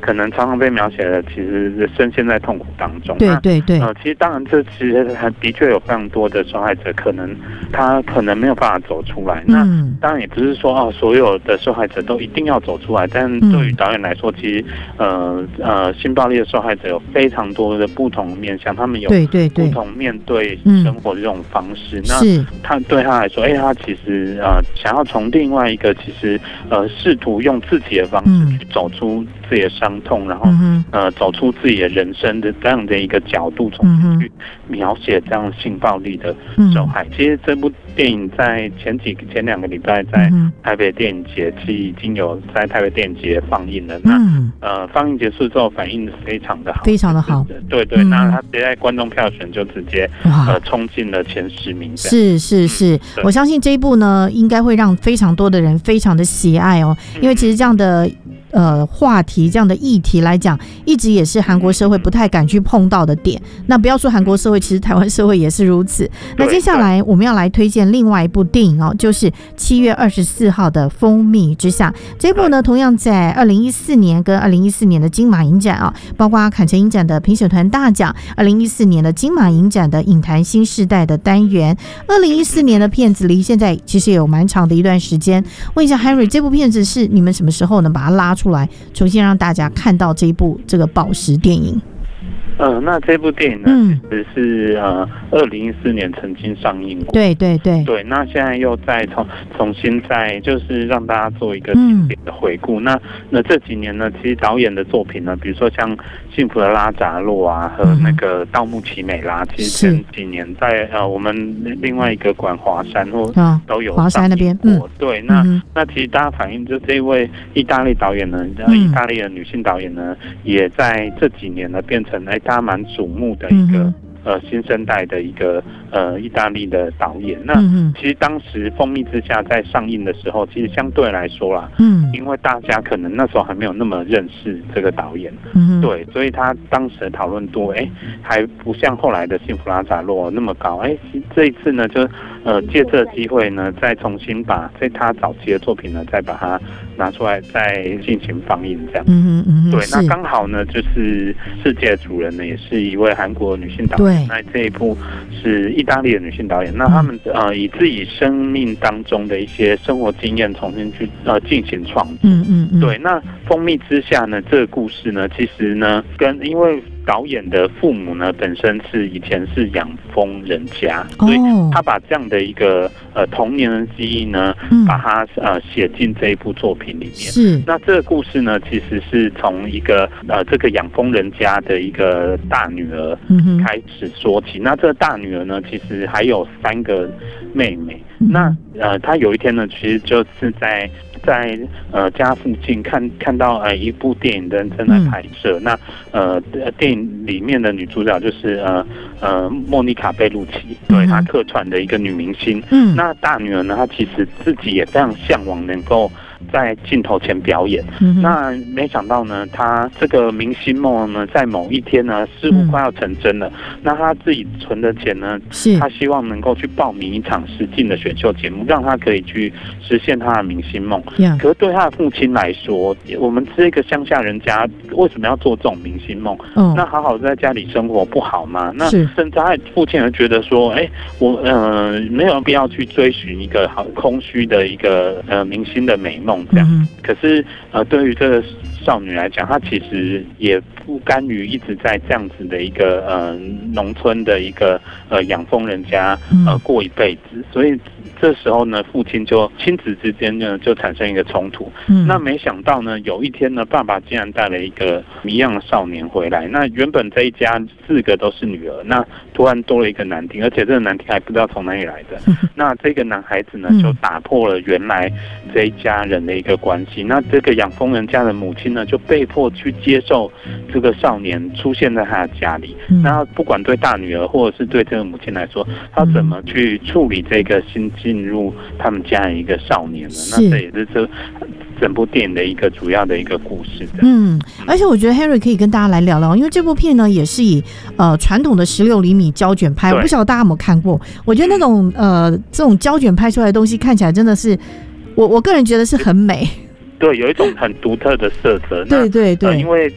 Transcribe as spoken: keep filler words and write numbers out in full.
可能常常被描写的其实是深陷在痛苦当中。 对对对。 呃，其实当然这其实的确有非常多的受害者，可能他可能没有办法走出来。那当然也不是说哦，所有的受害者都一定要走出来，但对于导演来说，其实呃呃，性暴力的受害者有非常多的不同面向，他们有不同面对生活的这种方式。那他对他来说，哎、欸，他其实呃想要从另外一个其实呃试图用自己的方式去走出自己的伤痛，然后呃走出自己的人生的这样的一个角度，重新去描写这样性暴力的受害。其实这部电影在前几前两个礼拜在台北电影节其实已经有在台北电影节放映了。那呃放映结束之后反应非常的好， 非常的好。 对对，嗯、那他直接在观众票选就直接呃冲进了前十名。 是是是、嗯，我相信这一部呢应该会让非常多的人非常的喜爱哦，因为其实这样的。呃，话题这样的议题来讲，一直也是韩国社会不太敢去碰到的点。那不要说韩国社会，其实台湾社会也是如此。那接下来我们要来推荐另外一部电影哦，就是七月二十四号的《蜂蜜之下》。这部呢，同样在二零一四年跟二零一四年的金马影展啊，包括坎城影展的评审团大奖，二零一四年的金马影展的影坛新世代的单元，二零一四年的片子离现在其实也有蛮长的一段时间。问一下 Henry， 这部片子是你们什么时候能把它拉出来，重新让大家看到这一部这个宝石电影？ 呃，那这部电影呢，嗯、其实是呃二零一四年曾经上映过。 对对对。 对，那现在又再重重新再就是让大家做一个经典的回顾。嗯、那那这几年呢，其实导演的作品呢，比如说像《幸福的拉扎洛》啊，和那个《盗墓奇美拉》，其实前几年在呃我们另外一个馆华山或都有华山那边过。 嗯、对，那、嗯、那其实大家反映，就这位意大利导演呢，呃，意大利的女性导演呢，也在这几年呢变成哎。大家蛮瞩目的一个、嗯、呃新生代的一个呃意大利的导演。那、嗯、其实当时《蜂蜜之下》在上映的时候，其实相对来说啦，嗯，因为大家可能那时候还没有那么认识这个导演，嗯，对，所以他当时的讨论度，哎，还不像后来的《幸福拉扎洛》那么高。哎，这一次呢，就呃借这个机会呢，再重新把在他早期的作品呢，再把它拿出来，再进行放映，这样。嗯嗯，对，那刚好呢，就是《世界的主人》呢，也是一位韩国女性导演。那这一部是意大利的女性导演。那他们呃以自己生命当中的一些生活经验，重新去呃进行创作。嗯嗯嗯。对，那《蜂蜜之下》呢，这个故事呢，其实呢，跟因为导演的父母呢，本身是以前是养蜂人家，所以他把这样的一个呃童年的记忆呢，嗯、把它呃写进这一部作品里面。是。那这个故事呢，其实是从一个呃这个养蜂人家的一个大女儿开始说起。嗯、那这个大女儿呢，其实还有三个妹妹。嗯、那呃，她有一天呢，其实就是在。在呃家附近看看到呃一部电影正正在拍摄，嗯、那呃电影里面的女主角就是呃呃莫妮卡贝鲁奇，对、嗯、她客串的一个女明星。嗯，那大女儿呢，她其实自己也非常向往能够在镜头前表演。嗯、那没想到呢，她这个明星梦呢，在某一天呢，似乎快要成真了。嗯、那她自己存的钱呢，是她希望能够去报名一场实境的选秀节目，让她可以去实现她的明星梦。Yeah. 可是对他的父亲来说，我们是一个乡下人家，为什么要做这种明星梦？嗯、那好好在家里生活不好吗？那甚至他父亲也觉得说，哎、欸，我呃没有必要去追寻一个好空虚的一个呃明星的美梦这样。嗯、可是呃，对于这个少女来讲，她其实也不甘于一直在这样子的一个呃农村的一个呃养蜂人家呃过一辈子，所以。这时候呢，父亲就亲子之间呢就产生一个冲突。嗯，那没想到呢，有一天呢，爸爸竟然带了一个谜样的少年回来。那原本这一家四个都是女儿，那突然多了一个男丁，而且这个男丁还不知道从哪里来的。嗯、那这个男孩子呢，就打破了原来这一家人的一个关系。那这个养蜂人家的母亲呢，就被迫去接受这个少年出现在他的家里。嗯、那不管对大女儿或者是对这个母亲来说，她怎么去处理这个新进入他们家的一个少年呢？那这也是这整部电影的一个主要的一个故事。 嗯，而且我觉得 Henry 可以跟大家来聊聊，因为这部片呢也是以呃传统的十六厘米胶卷拍，我不晓得大家有没有看过。我觉得那种呃这种胶卷拍出来的东西看起来真的是，我我个人觉得是很美。 对，有一种很独特的色泽。 对对对、呃， 因为